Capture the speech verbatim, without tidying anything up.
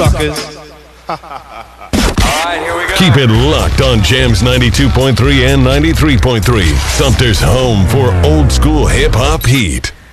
suckers. All right, here we go. Keep it locked on Jams ninety-two point three and ninety-three point three. Sumter's home for old school hip hop heat.